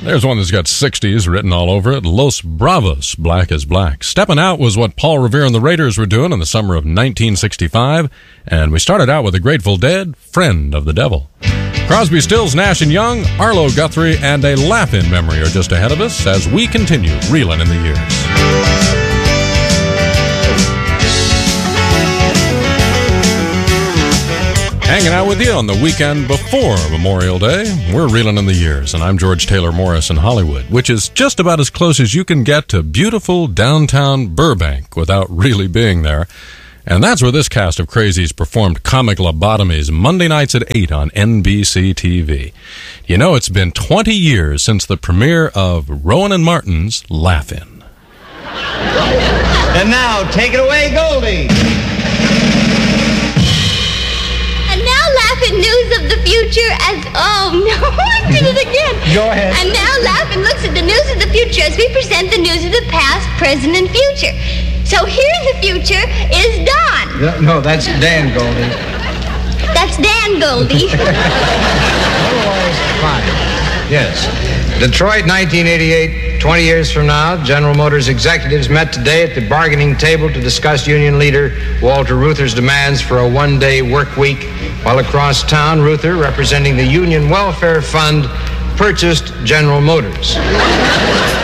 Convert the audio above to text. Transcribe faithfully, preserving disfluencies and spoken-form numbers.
There's one that's got sixties written all over it. Los Bravos, Black is Black. Stepping Out was what Paul Revere and the Raiders were doing in the summer of nineteen sixty-five. And we started out with the Grateful Dead, Friend of the Devil. Crosby, Stills, Nash and Young, Arlo Guthrie, and A Laugh in Memory are just ahead of us as we continue reeling in the years. Hanging out with you on the weekend before Memorial Day. We're reeling in the years, and I'm George Taylor Morris in Hollywood, which is just about as close as you can get to beautiful downtown Burbank without really being there. And that's where this cast of crazies performed Comic Lobotomies Monday nights at eight on N B C T V. You know, it's been twenty years since the premiere of Rowan and Martin's Laugh-In. And now, take it away, Goldie. Laugh-In news of the future as... Oh, no, I did it again. Go ahead. And now Laugh-In looks at the news of the future as we present the news of the past, present, and future. So here in the future is Don. No, no that's Dan Goldie. That's Dan Goldie. Otherwise, fine. Yes. Detroit, nineteen eighty-eight, twenty years from now, General Motors executives met today at the bargaining table to discuss union leader Walter Reuther's demands for a one-day work week, while across town, Reuther, representing the Union Welfare Fund, purchased General Motors.